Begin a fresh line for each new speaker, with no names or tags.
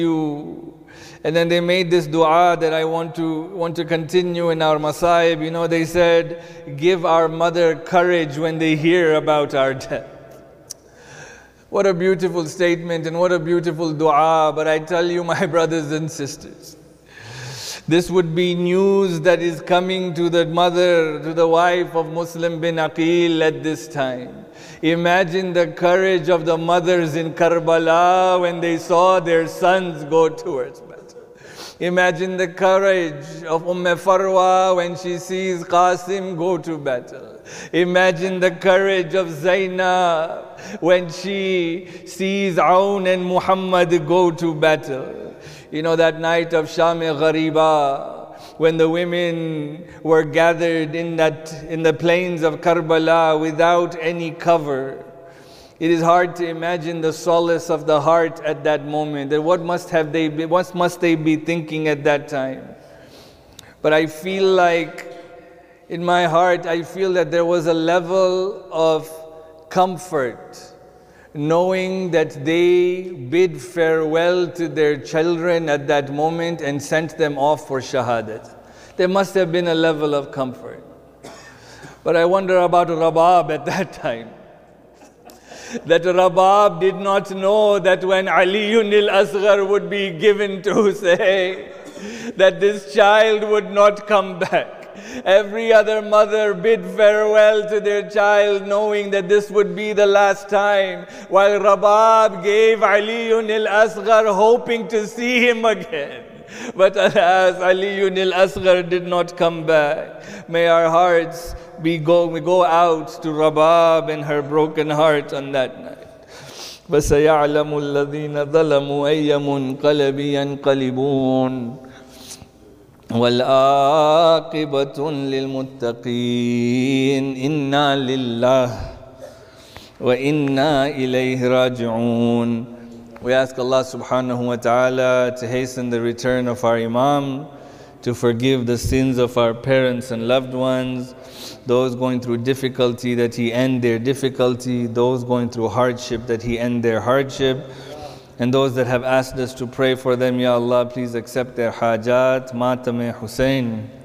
you. And then they made this dua that I want to continue in our masaib. You know, they said, give our mother courage when they hear about our death. What a beautiful statement and what a beautiful dua. But I tell you, my brothers and sisters, this would be news that is coming to the mother, to the wife of Muslim bin Aqil at this time. Imagine the courage of the mothers in Karbala when they saw their sons go towards battle. Imagine the courage of Farwa when she sees Qasim go to battle. Imagine the courage of Zainab when she sees Aun and Muhammad go to battle. You know, that night of Sham-e Ghariba, when the women were gathered in the plains of Karbala without any cover. It is hard to imagine the solace of the heart at that moment. That what must they be thinking at that time? But I feel like, in my heart, I feel that there was a level of comfort knowing that they bid farewell to their children at that moment and sent them off for shahadat. There must have been a level of comfort. But I wonder about Rabab at that time. That Rabab did not know that when Aliyun al-Asghar would be given to say that this child would not come back. Every other mother bid farewell to their child knowing that this would be the last time, while Rabab gave Aliyun al-Asghar hoping to see him again. But alas, Aliyun al-Asghar did not come back. May our hearts we go out to Rabab and her broken heart on that night. فَسَيَعْلَمُ الَّذِينَ ظَلَمُوا أَيَّ مُنْقَلَبٍ يَنْقَلِبُونَ وَالْعَاقِبَةُ لِلْمُتَّقِينَ إِنَّا لِلَّهِ وَإِنَّا إِلَيْهِ رَاجِعُونَ. We ask Allah subhanahu wa ta'ala to hasten the return of our Imam, to forgive the sins of our parents and loved ones, those going through difficulty, that He end their difficulty, those going through hardship, that He end their hardship, and those that have asked us to pray for them, Ya Allah, please accept their hajat. Matam Hussein.